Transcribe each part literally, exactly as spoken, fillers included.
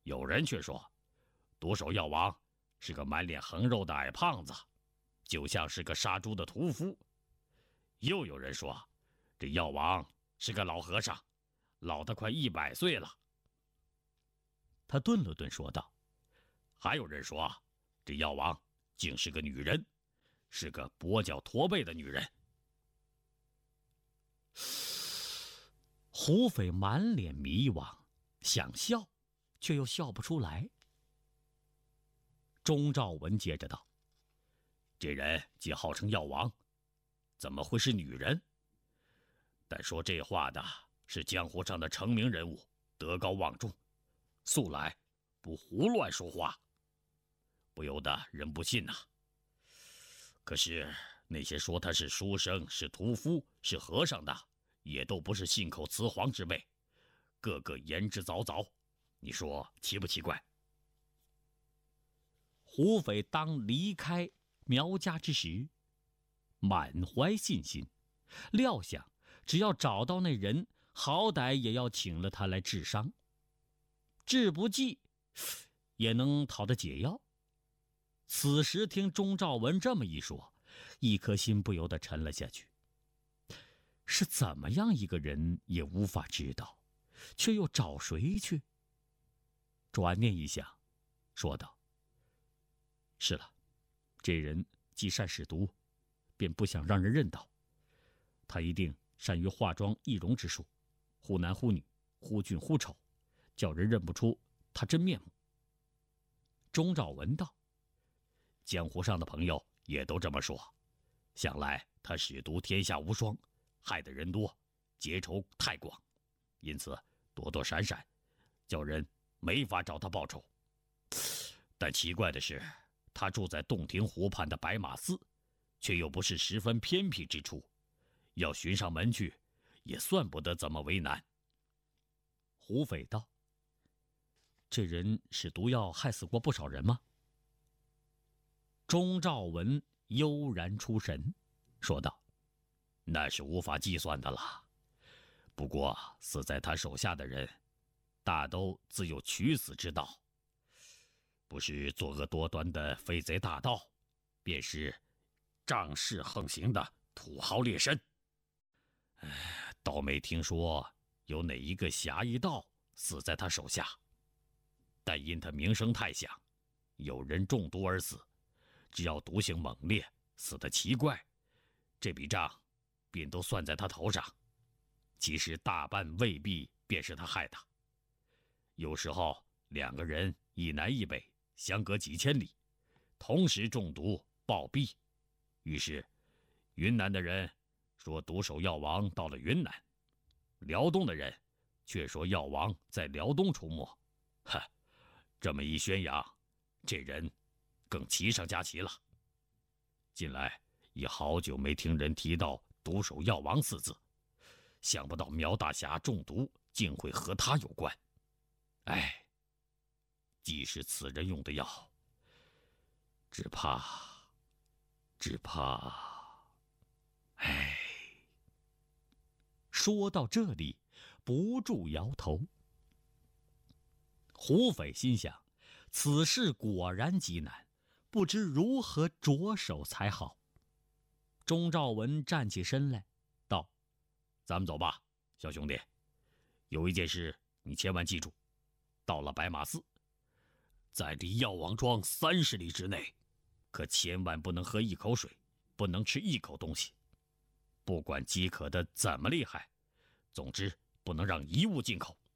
有人却说，毒手药王是个满脸横肉的矮胖子，就像是个杀猪的屠夫。又有人说，这药王是个老和尚，老得快一百岁了。他顿了顿，说道：“还有人说，这药王竟是个女人，是个跛脚驼背的女人。”胡斐满脸迷惘，想笑，却又笑不出来。钟兆文接着道：“这人既号称药王，怎么会是女人？但说这话的是江湖上的成名人物，德高望重，素来不胡乱说话，不由得人不信呐、啊。可是那些说他是书生、是屠夫、是和尚的，也都不是信口雌黄之辈，个个言之凿凿，你说奇不奇怪？”胡斐当离开苗家之时，满怀信心，料想只要找到那人，好歹也要请了他来治伤，治不济也能讨得解药。此时听钟兆文这么一说，一颗心不由得沉了下去。是怎么样一个人也无法知道，却又找谁去？转念一想，说道：“是了，这人既善使毒，便不想让人认到。他一定善于化妆易容之术，忽男忽女，忽俊忽丑，叫人认不出他真面目。”钟兆文道：“江湖上的朋友也都这么说，想来他使毒天下无双，害得人多，结仇太广，因此躲躲闪闪，叫人没法找他报仇。但奇怪的是，他住在洞庭湖畔的白马寺，却又不是十分偏僻之处，要寻上门去，也算不得怎么为难。”胡斐道：“这人使毒药害死过不少人吗？”钟兆文悠然出神，说道：“那是无法计算的了。不过死在他手下的人，大都自有取死之道，不是作恶多端的飞贼大盗，便是仗势横行的土豪劣绅。哎，倒没听说有哪一个侠义盗死在他手下，但因他名声太响，有人中毒而死，只要毒性猛烈，死得奇怪，这笔账便都算在他头上。其实大半未必便是他害的。有时候两个人一南一北，相隔几千里，同时中毒暴毙，于是云南的人说毒手药王到了云南，辽东的人却说药王在辽东出没。呵，这么一宣扬，这人更奇上加奇了。近来已好久没听人提到毒手药王四字，想不到苗大侠中毒竟会和他有关。哎，既是此人用的药，只怕只怕哎。说到这里，不住摇头。胡斐心想，此事果然极难，不知如何着手才好。钟兆文站起身来，道：“咱们走吧，小兄弟。有一件事你千万记住，到了白马寺，在离药王庄三十里之内，可千万不能喝一口水，不能吃一口东西。不管饥渴的怎么厉害，总之不能让一物进口。”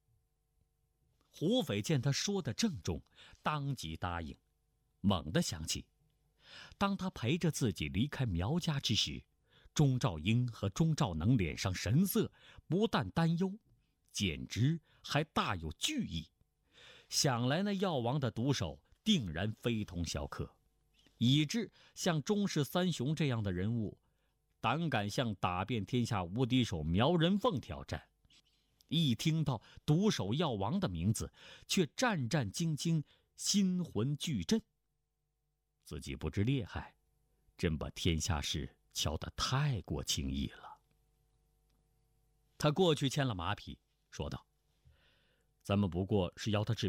胡斐见他说的郑重，当即答应。猛地想起，当他陪着自己离开苗家之时，钟兆英和钟兆能脸上神色不但担忧，简直还大有惧意。想来那药王的毒手定然非同小可，以致像钟氏三雄这样的人物，胆敢向打遍天下无敌手苗人凤挑战，一听到毒手药王的名字，却战战兢兢，心魂俱震。自己不知厉害，真把天下事瞧得太过轻易了。他过去牵了马匹，说道：“咱们不过是邀他治